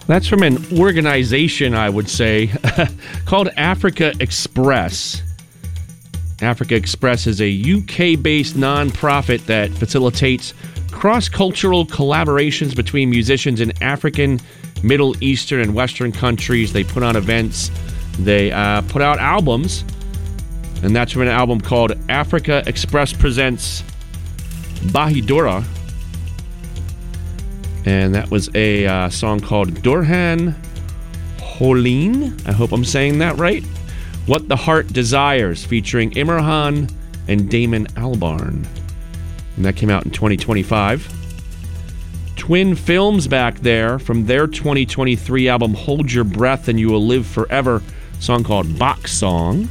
That's from an organization, I would say, called Africa Express. Africa Express is a UK-based nonprofit that facilitates cross-cultural collaborations between musicians in African, Middle Eastern, and Western countries. They put on events. They put out albums. And that's from an album called Africa Express Presents Bahidora. And that was a song called Dorhan Holine. I hope I'm saying that right. What the Heart Desires, featuring Imran and Damon Albarn. And that came out in 2025. Twin Films back there from their 2023 album Hold Your Breath and You Will Live Forever, a song called Box Song.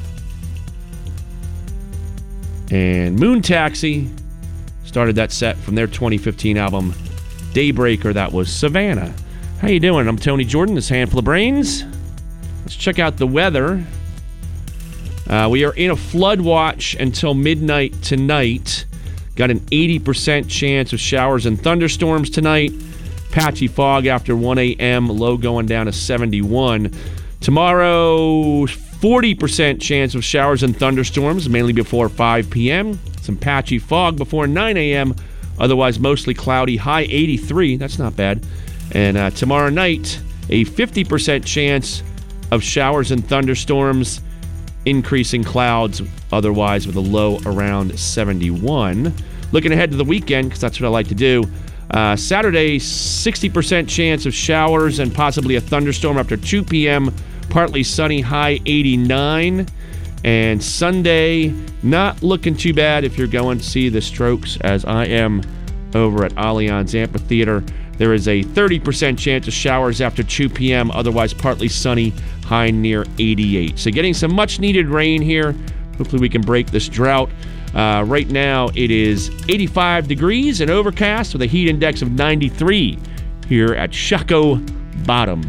And Moon Taxi started that set from their 2015 album Daybreaker. That was Savannah. How you doing? I'm Tony Jordan. This Handful of Brains. Let's check out the weather. We are in a flood watch until midnight tonight. Got an 80% chance of showers and thunderstorms tonight. Patchy fog after 1 a.m. Low going down to 71. Tomorrow, 40% chance of showers and thunderstorms, mainly before 5 p.m. Some patchy fog before 9 a.m. Otherwise, mostly cloudy. High 83. That's not bad. And tomorrow night, a 50% chance of showers and thunderstorms. Increasing clouds otherwise with a low around 71. Looking ahead to the weekend, because that's what I like to do. Saturday, 60% chance of showers and possibly a thunderstorm after 2 p.m. Partly sunny, high 89. And Sunday, not looking too bad if you're going to see the Strokes, as I am over at Allianz Amphitheater. There is a 30% chance of showers after 2 p.m., otherwise partly sunny, high near 88. So getting some much-needed rain here. Hopefully we can break this drought. Right now it is 85 degrees and overcast with a heat index of 93 here at Shockoe Bottom.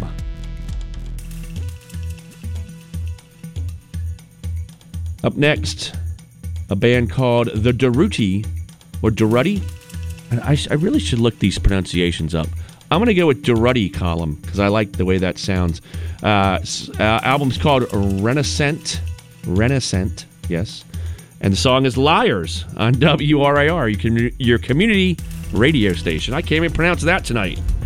Up next, a band called The Durutti, or Durutti. I really should look these pronunciations up. I'm going to go with Durutti column because I like the way that sounds. Album's called Renaissance, yes. And the song is Liars on WRIR, your community radio station. I can't even pronounce that tonight.